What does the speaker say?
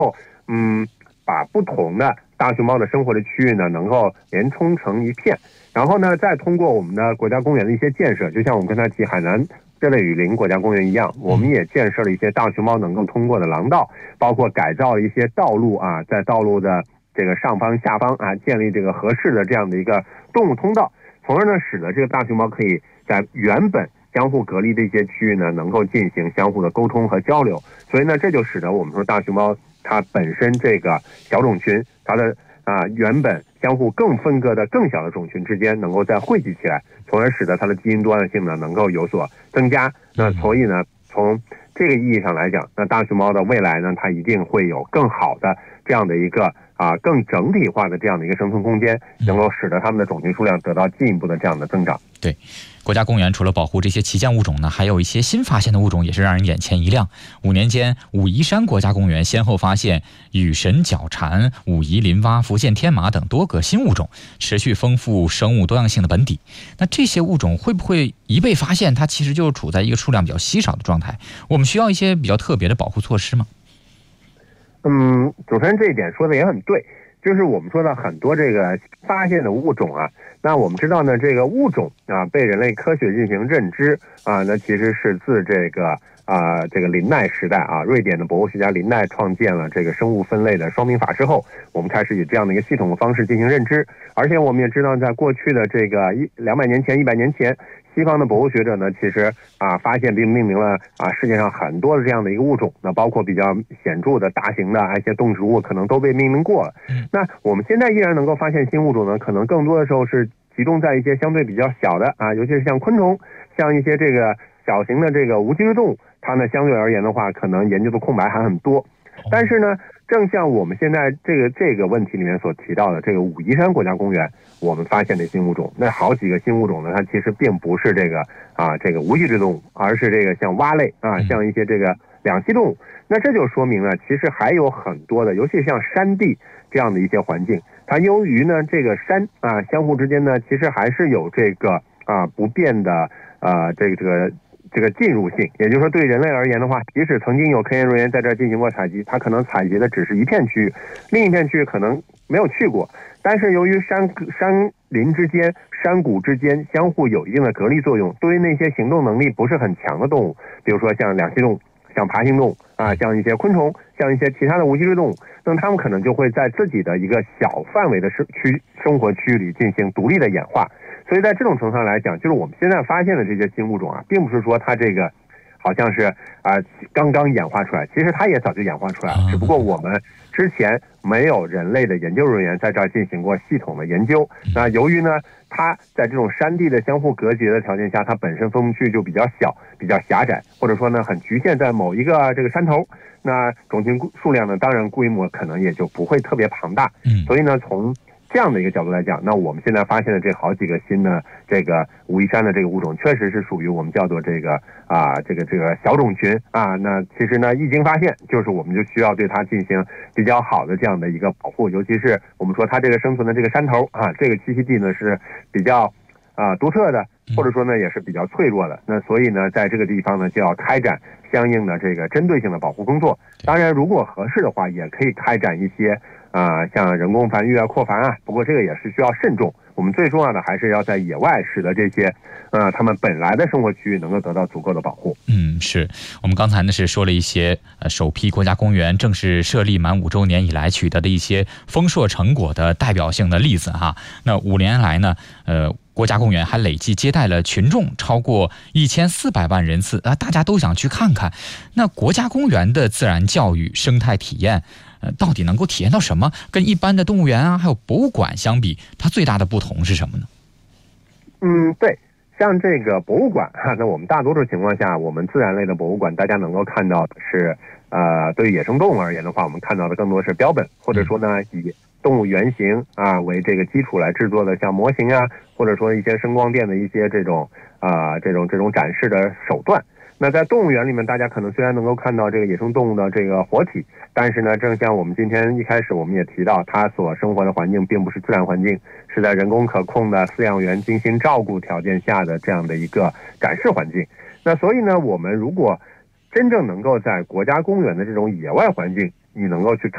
把不同的大熊猫的生活的区域呢，能够连通成一片，然后呢，再通过我们的国家公园的一些建设，就像我们刚才提海南这类雨林国家公园一样，我们也建设了一些大熊猫能够通过的廊道，包括改造了一些道路啊，在道路的这个上方、下方啊，建立这个合适的这样的一个动物通道，从而呢，使得这个大熊猫可以在原本相互隔离的一些区域呢，能够进行相互的沟通和交流。所以呢，这就使得我们说大熊猫它本身这个小种群，它的原本相互更分割的更小的种群之间能够再汇集起来，从而使得它的基因多样性呢能够有所增加。那所以呢，从这个意义上来讲，那大熊猫的未来呢，它一定会有更好的这样的一个更整体化的这样的一个生存空间，能够使得它们的种群数量得到进一步的这样的增长。 对，国家公园除了保护这些旗舰物种呢，还有一些新发现的物种也是让人眼前一亮。5年间，武夷山国家公园先后发现羽神角蝉、武夷林蛙、福建天马等多个新物种，持续丰富生物多样性的本底。那这些物种会不会一被发现，它其实就处在一个数量比较稀少的状态？我们需要一些比较特别的保护措施吗？ 主持人这一点说的也很对，就是我们说的很多这个发现的物种啊，那我们知道呢，这个物种被人类科学进行认知那其实是自这个林奈时代瑞典的博物学家林奈创建了这个生物分类的双名法之后，我们开始以这样的一个系统的方式进行认知。而且我们也知道，在过去的这个200年前、100年前，西方的博物学者呢，其实发现并命名了世界上很多的这样的一个物种，那包括比较显著的大型的一些动植物，可能都被命名过了。那我们现在依然能够发现新物种呢，可能更多的时候是集中在一些相对比较小的尤其是像昆虫，像一些这个小型的这个无脊椎动物，它呢相对而言的话，可能研究的空白还很多。但是呢，正像我们现在这个问题里面所提到的，这个武夷山国家公园我们发现的新物种，那好几个新物种呢，它其实并不是这个无脊椎动物，而是这个像蛙类像一些这个两栖动物。那这就说明了，其实还有很多的，尤其像山地这样的一些环境，它由于呢这个山相互之间呢，其实还是有这个不变的这个进入性，也就是说，对人类而言的话，即使曾经有科研人员在这儿进行过采集，他可能采集的只是一片区域，另一片区域可能没有去过。但是由于山林之间、山谷之间相互有一定的隔离作用，对于那些行动能力不是很强的动物，比如说像两栖动物、像爬行动物像一些昆虫、像一些其他的无脊椎动物，那么它们可能就会在自己的一个小范围的生活区域里进行独立的演化。所以在这种程度上来讲，就是我们现在发现的这些新物种并不是说它这个好像是刚刚演化出来，其实它也早就演化出来了，只不过我们之前没有人类的研究人员在这儿进行过系统的研究。那由于呢，它在这种山地的相互隔绝的条件下，它本身分布区就比较小、比较狭窄，或者说呢很局限在某一个这个山头，那种群数量呢，当然规模可能也就不会特别庞大。所以呢，从这样的一个角度来讲，那我们现在发现的这好几个新的这个武夷山的这个物种，确实是属于我们叫做这个小种群那其实呢，一经发现，就是我们就需要对它进行比较好的这样的一个保护，尤其是我们说它这个生存的这个山头这个栖息地呢是比较独特的，或者说呢也是比较脆弱的。那所以呢，在这个地方呢就要开展相应的这个针对性的保护工作。当然，如果合适的话，也可以开展一些像人工繁育扩繁不过这个也是需要慎重。我们最重要的还是要在野外使得这些他们本来的生活区域能够得到足够的保护。 是我们刚才呢是说了一些首批国家公园正式设立满5周年以来取得的一些丰硕成果的代表性的例子那5年来呢国家公园还累计接待了群众超过1400万人次大家都想去看看。那国家公园的自然教育生态体验到底能够体验到什么？跟一般的动物园还有博物馆相比，它最大的不同是什么呢？ 对，像这个博物馆那我们大多数情况下，我们自然类的博物馆，大家能够看到的是对于野生动物而言的话，我们看到的更多是标本，或者说呢以动物原型为这个基础来制作的像模型或者说一些声光电的一些这种展示的手段。那在动物园里面，大家可能虽然能够看到这个野生动物的这个活体，但是呢，正像我们今天一开始我们也提到，它所生活的环境并不是自然环境，是在人工可控的饲养员精心照顾条件下的这样的一个展示环境。那所以呢，我们如果真正能够在国家公园的这种野外环境，你能够去